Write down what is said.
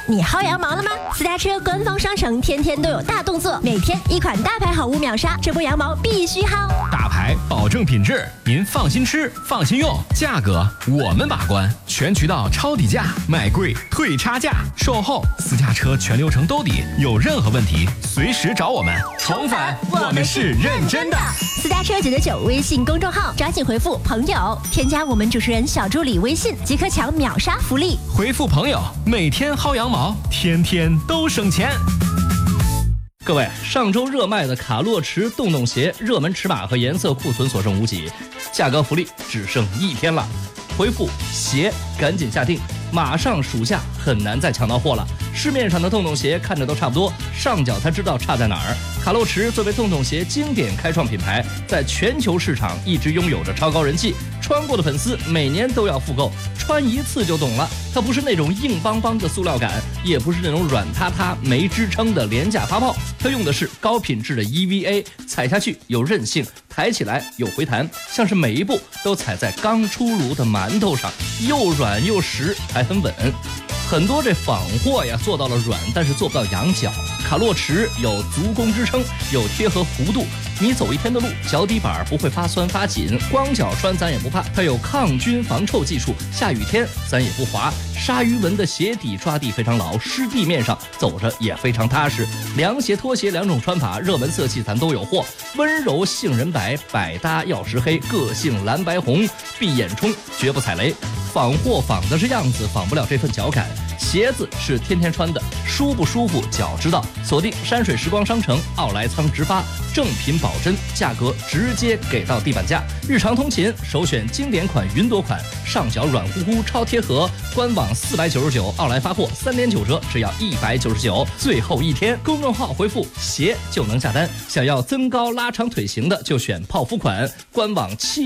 你薅羊毛了吗？私家车官方商城天天都有大动作，每天一款大牌好物秒杀，这波羊毛必须薅。 大牌保证品质，您放心吃，放心用，价格我们把关，全渠道抄底价，买贵退差价，售后私家车全流程兜底，有任何问题随时找我们。重返，我们是认真的。 私家车999微信公众号，抓紧回复朋友，添加我们主持人小助理微信，即可抢秒杀福利。 回复朋友，每天薅羊毛，天天都省钱。 各位，上周热卖的卡洛驰洞洞鞋热门尺码和颜色库存所剩无几，价格福利只剩1天了。回复鞋赶紧下定，马上暑假很难再抢到货了。市面上的洞洞鞋看着都差不多，上脚才知道差在哪儿。卡洛驰作为洞洞鞋经典开创品牌，在全球市场一直拥有着超高人气，穿过的粉丝每年都要复购，穿一次就懂了。它不是那种硬邦邦的塑料感，也不是那种软塌塌没支撑的廉价发泡，它用的是高品质的 EVA， 踩下去有韧性，抬起来有回弹，像是每一步都踩在刚出炉的馒头上，又软又实，还很稳。很多这仿货呀做到了软，但是做不到羊角。卡洛驰有足弓支撑，有贴合弧度，你走一天的路，脚底板不会发酸发紧，光脚穿咱也不怕。它有抗菌防臭技术，下雨天咱也不滑。鲨鱼纹的鞋底抓地非常牢，湿地面上走着也非常踏实。凉鞋、拖鞋两种穿法，热门色系咱都有货。温柔杏仁白，百搭药石黑，个性蓝白红，闭眼冲，绝不踩雷。仿货仿的是样子，仿不了这份脚感。鞋子是天天穿的，舒不舒服脚知道。锁定山水时光商城奥莱仓直发，正品保真，价格直接给到地板价。日常通勤首选经典款云朵款，上脚软乎乎超贴合，官网499，奥莱发货3点9折，只要199。最后1天，公众号回复鞋就能下单。想要增高拉长腿型的就选泡芙款，官网7